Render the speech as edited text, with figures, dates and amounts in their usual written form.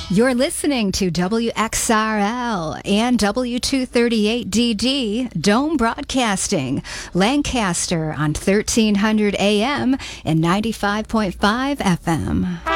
You're listening to WXRL and W238DD Dome Broadcasting, Lancaster on 1300 AM and 95.5 FM.